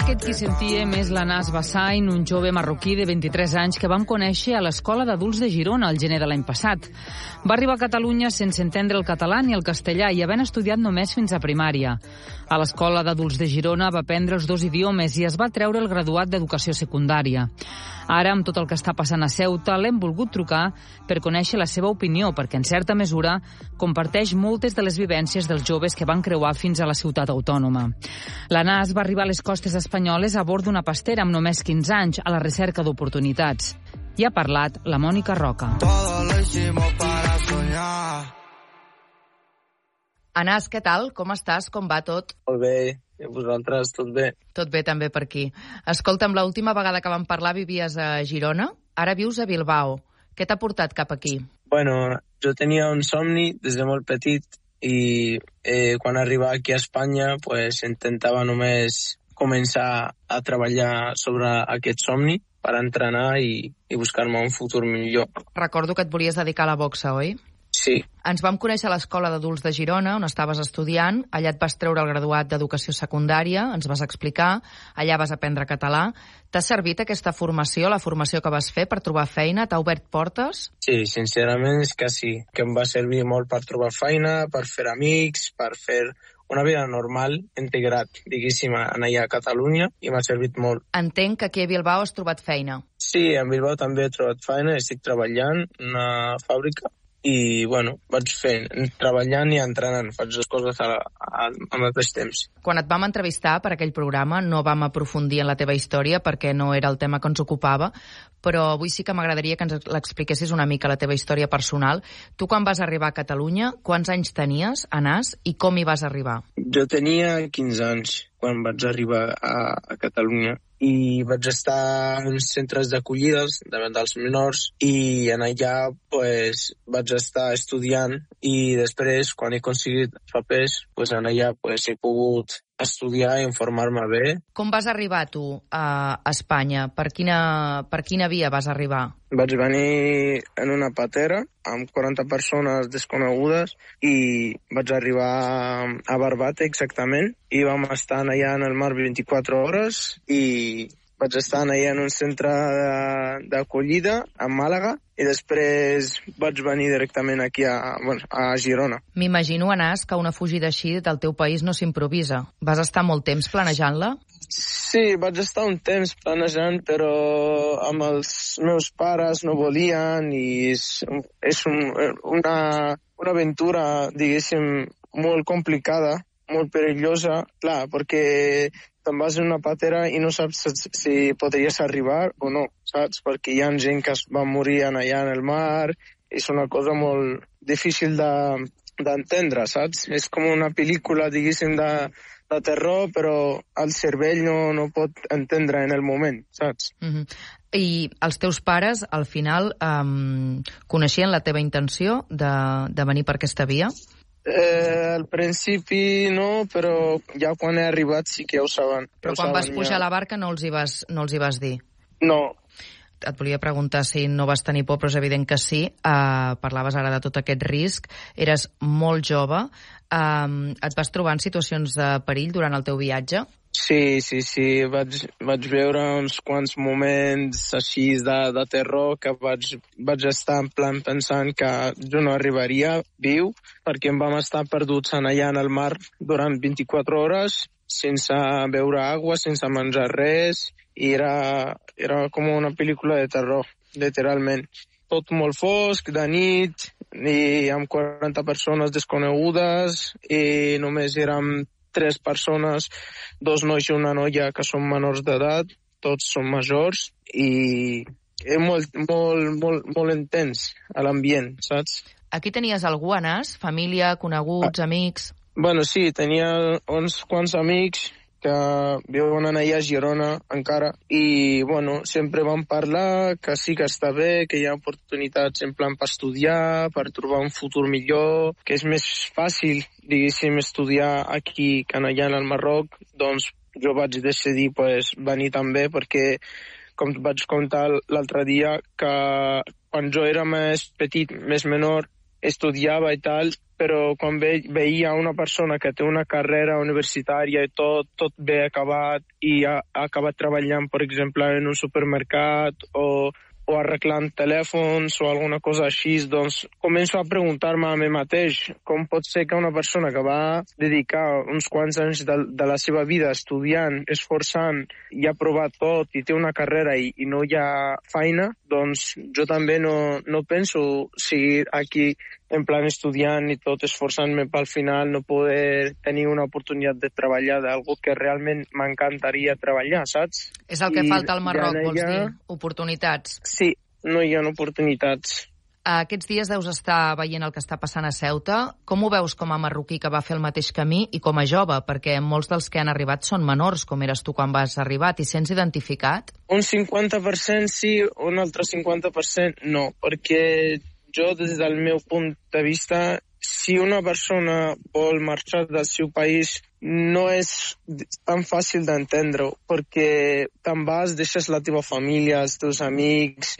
Aquest qui sentíem és l'Anas Bassain, un jove marroquí de 23 anys que vam conèixer a l'Escola d'Adults de Girona el gener de l'any passat. Va arribar a Catalunya sense entendre el català ni el castellà i havent estudiat només fins a primària. A l'Escola d'Adults de Girona va aprendre els 2 idiomes i es va treure el graduat d'Educació Secundària. Ara, amb tot el que està passant a Ceuta, l'hem volgut trucar per conèixer la seva opinió, perquè en certa mesura comparteix moltes de les vivències dels joves que van creuar fins a la ciutat autònoma. L'Anas va arribar a les costes espanyoles a bord d'una pastera amb només 15 anys a la recerca d'oportunitats. I ha parlat la Mònica Roca. Anas, què tal? Com estàs? Com va tot? Molt bé. I vosaltres, tot bé? Tot bé també per aquí. Escolta'm, l'última vegada que vam parlar vivies a Girona, ara vius a Bilbao. Què t'ha portat cap aquí? Bueno, jo tenia un somni des de molt petit i quan arribava aquí a Espanya pues, intentava només començar a treballar sobre aquest somni per entrenar i buscar-me un futur millor. Recordo que et volies dedicar a la boxa, oi? Sí. Ens vam conèixer a l'Escola d'Adults de Girona, on estaves estudiant. Allà et vas treure el graduat d'Educació Secundària, ens vas explicar. Allà vas aprendre català. T'ha servit aquesta formació, la formació que vas fer, per trobar feina? T'ha obert portes? Sí, sincerament és que sí. Que em va servir molt per trobar feina, per fer amics, per fer una vida normal, integrat, diguéssim, allà a Catalunya, i m'ha servit molt. Entenc que aquí a Bilbao has trobat feina. Sí, a Bilbao també he trobat feina, estic treballant en una fàbrica i, bueno, vaig fent, treballant i entrenant, faig les coses al mateix temps. Quan et vam entrevistar per aquell programa no vam aprofundir en la teva història perquè no era el tema que ens ocupava, però avui sí que m'agradaria que ens l'expliquessis una mica, la teva història personal. Tu quan vas arribar a Catalunya, quants anys tenies, Anas, i com hi vas arribar? Jo tenia 15 anys quan vaig arribar a Catalunya i vaig estar en centres d'acollides dels menors i en allà pues, vaig estar estudiant i després, quan he aconseguit els papers, pues, en allà pues, he pogut estudiar i informar-me bé. Com vas arribar tu a Espanya? Per quina via vas arribar? Vaig venir en una patera amb 40 persones desconegudes i vaig arribar a Barbate exactament i vam estar allà en el mar 24 hores i vaig estar allà en un centre d'acollida a Màlaga i després vaig venir directament aquí a Girona. M'imagino, Anas, que una fugida així del teu país no s'improvisa. Vas estar molt temps planejant-la? Sí, vaig estar un temps planejant, però amb els meus pares no volien i és una aventura, diguéssim, molt complicada, molt perillosa, clar, perquè te'n vas en una patera i no saps si podries arribar o no, saps? Perquè hi ha gent que es va morir allà en el mar, és una cosa molt difícil d'entendre, saps? És com una pel·lícula, diguéssim, de terror, però el cervell no pot entendre en el moment, saps? Mm-hmm. I els teus pares, al final, coneixien la teva intenció de venir per aquesta via? Al principi no, però ja quan he arribat sí que ja ho saben. Però quan vas pujar a la barca no els hi vas dir? No. Et volia preguntar si no vas tenir por, però és evident que sí. Parlaves ara de tot aquest risc. Eres molt jove. Et vas trobar en situacions de perill durant el teu viatge? Sí. Vaig veure uns quants moments així de terror que vaig estar en plan pensant que jo no arribaria viu perquè em vam estar perduts allà en el mar durant 24 hores sense beure aigua, sense menjar res i era com una pel·lícula de terror, literalment. Tot molt fosc, de nit, i amb 40 persones desconegudes i només érem 3 persones, 2 nois i una noia que són menors d'edat, tots són majors i és molt intens a l'ambient, saps? Aquí tenies algú, Anas? Família, coneguts, amics? Bueno, sí, tenia uns quants amics que viuen allà a Girona encara i, bueno, sempre vam parlar que sí que està bé, que hi ha oportunitats en plan per estudiar, per trobar un futur millor, que és més fàcil, diguéssim, estudiar aquí que allà en el Marroc. Doncs jo vaig decidir venir també perquè, com vaig contar l'altre dia, que quan jo era més petit, més menor, estudiava i tal, però quan veia una persona que té una carrera universitària i tot bé acabat i ha acabat treballant, per exemple, en un supermercat o arreglant telèfons o alguna cosa així, doncs començo a preguntar-me a mi mateix com pot ser que una persona que va dedicar uns quants anys de la seva vida estudiant, esforçant, i ha provat tot i té una carrera i no hi ha feina, doncs jo també no penso seguir aquí en plan estudiant i tot esforçant-me pel final no poder tenir una oportunitat de treballar d'algú que realment m'encantaria treballar, saps? És el que falta al Marroc, vols dir? Oportunitats. Sí, no hi ha oportunitats. Aquests dies deus estar veient el que està passant a Ceuta. Com ho veus com a marroquí que va fer el mateix camí i com a jove? Perquè molts dels que han arribat són menors, com eres tu quan vas arribar. T'hi sents identificat? Un 50% sí, un altre 50% no, perquè jo, des del meu punt de vista, si una persona vol marxar del seu país, no és tan fàcil d'entendre-ho, perquè te'n vas, deixes la teva família, els teus amics,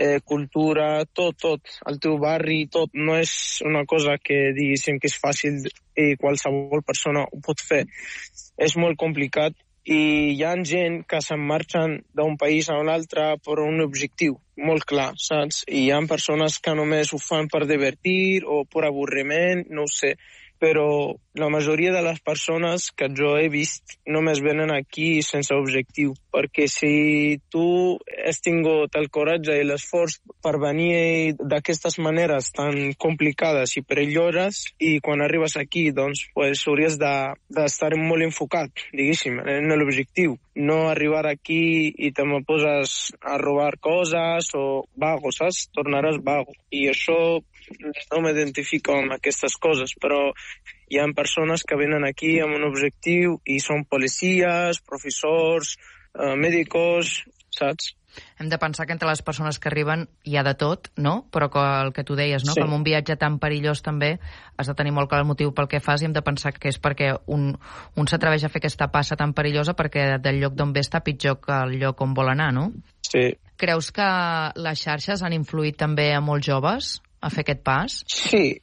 cultura, tot, el teu barri, tot. No és una cosa que diguéssim que és fàcil i qualsevol persona ho pot fer. És molt complicat i hi ha gent que se'n marxen d'un país a un altre per un objectiu molt clar, saps? I hi ha persones que només ho fan per divertir o per avorriment, no ho sé. Però la majoria de les persones que jo he vist només venen aquí sense objectiu, perquè si tu has tingut el coratge i l'esforç per venir d'aquestes maneres tan complicades i perilloses, i quan arribes aquí doncs hauries d'estar molt enfocat, diguéssim, en l'objectiu. No arribar aquí i te me poses a robar coses o vago, saps? Tornaràs vago. I això no m'identifico amb aquestes coses, però hi ha persones que venen aquí amb un objectiu i són policies, professors, mèdicos, saps? Hem de pensar que entre les persones que arriben hi ha de tot, no? Però que el que tu deies, no? Sí. Que en un viatge tan perillós també has de tenir molt clar el motiu pel que fas i hem de pensar que és perquè un s'atreveix a fer aquesta passa tan perillosa perquè del lloc d'on ve està pitjor que el lloc on vol anar, no? Sí. Creus que les xarxes han influït també a molts joves a fer aquest pas? Sí,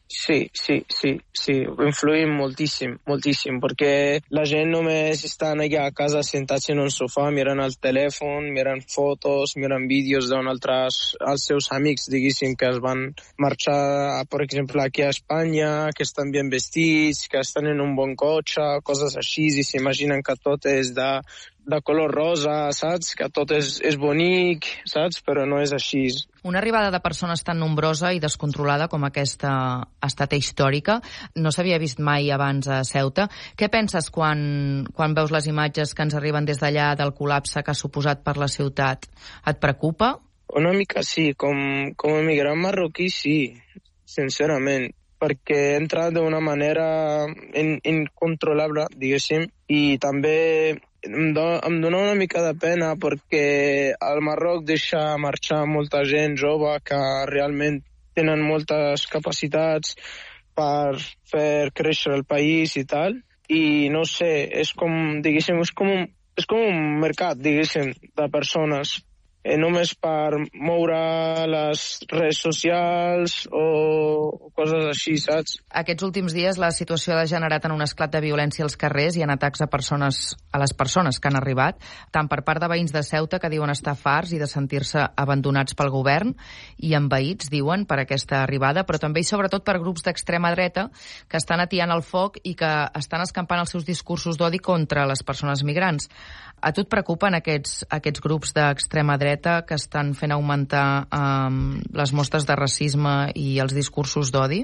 influïm moltíssim, perquè la gent només estan allà a casa sentats en un sofà, mirant el telèfon, mirant fotos, mirant vídeos els seus amics, diguéssim, que es van marxar, per exemple, aquí a Espanya, que estan ben vestits, que estan en un bon cotxe, coses així, i s'imaginen que tot és de color rosa, saps? Que tot és bonic, saps? Però no és així. Una arribada de persones tan nombrosa i descontrolada com aquesta ha estat històrica. No s'havia vist mai abans a Ceuta. Què penses quan veus les imatges que ens arriben des d'allà del col·lapse que ha suposat per la ciutat? Et preocupa? Una mica sí. Com a migrant marroquí sí, sincerament, perquè he entrat d'una manera incontrolable, diguéssim, i també em dona una mica de pena perquè el Marroc deixa marxar molta gent jove que realment tenen moltes capacitats per fer créixer el país i tal, i no sé, és com un mercat, diguéssim, de persones, només per moure les redes socials o coses així, saps? Aquests últims dies la situació ha degenerat en un esclat de violència als carrers i en atacs a les persones que han arribat, tant per part de veïns de Ceuta que diuen estar farts i de sentir-se abandonats pel govern i envaïts, diuen, per aquesta arribada, però també i sobretot per grups d'extrema dreta que estan atiant el foc i que estan escampant els seus discursos d'odi contra les persones migrants. A tu et preocupen aquests grups d'extrema dreta que estan fent augmentar les mostres de racisme i els discursos d'odi?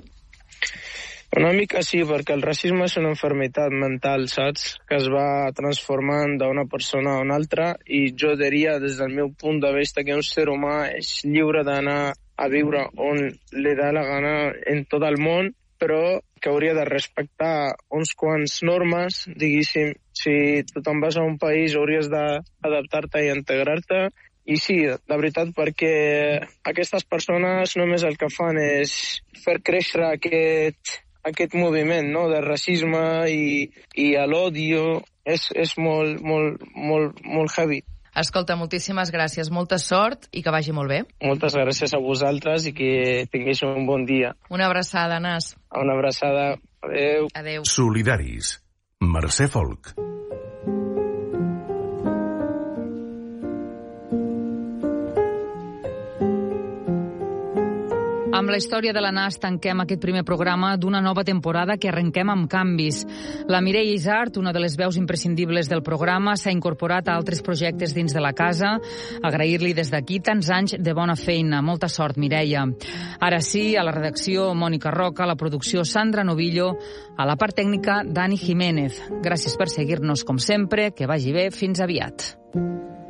Una mica sí, perquè el racisme és una malaltia mental, saps? Que es va transformant d'una persona a una altra, i jo diria, des del meu punt de vista, que un ser humà és lliure d'anar a viure on li da la gana en tot el món, però que hauria de respectar uns quants normes, diguéssim. Si tu te'n vas a un país hauries d'adaptar-te i integrar-te. I sí, de veritat, perquè aquestes persones només el que fan és fer créixer aquest moviment, no?, de racisme i l'odio. És molt heavy. Escolta, moltíssimes gràcies, molta sort i que vagi molt bé. Moltes gràcies a vosaltres i que tinguéssiu un bon dia. Una abraçada, Nas. Una abraçada. Adéu. Adéu. Solidaris. Mercè Folk. Amb la història de la NAS tanquem aquest primer programa d'una nova temporada que arrenquem amb canvis. La Mireia Isart, una de les veus imprescindibles del programa, s'ha incorporat a altres projectes dins de la casa. Agrair-li des d'aquí tants anys de bona feina. Molta sort, Mireia. Ara sí, a la redacció Mònica Roca, a la producció Sandra Novillo, a la part tècnica Dani Jiménez. Gràcies per seguir-nos com sempre, que vagi bé, fins aviat.